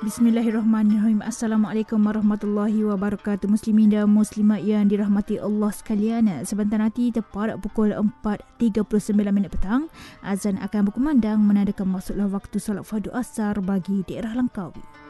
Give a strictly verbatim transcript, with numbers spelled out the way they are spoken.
Bismillahirrahmanirrahim. Assalamualaikum warahmatullahi wabarakatuh. Muslimin dan muslimat yang dirahmati Allah sekalian. Sebentar nanti tepat pukul empat tiga puluh sembilan minit petang, azan akan berkumandang menandakan masuklah waktu solat fardu asar bagi daerah Langkawi.